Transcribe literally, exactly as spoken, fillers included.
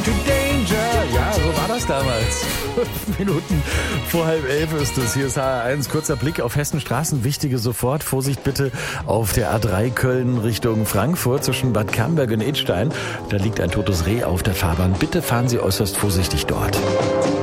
into danger. Ja, so war das damals. Fünf Minuten vor halb elf ist es. Hier ist H R eins. Kurzer Blick auf Hessenstraßen. Wichtige sofort. Vorsicht bitte auf der A drei Köln Richtung Frankfurt zwischen Bad Camberg und Idstein. Da liegt ein totes Reh auf der Fahrbahn. Bitte fahren Sie äußerst vorsichtig dort.